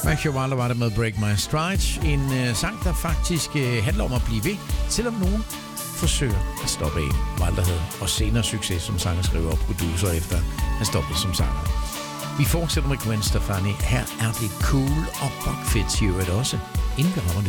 Matthew Wilder var det med Break My Stride. En sang, der faktisk handler om at blive ved, selvom nogen forsøger at stoppe af. Wilder havde og senere succes som sangskriver og producer efter han stoppede som sanger. Vi fortsætter med Gwen Stefani. Her er det Cool og Buck Fitzgerald også. Inden vi hopper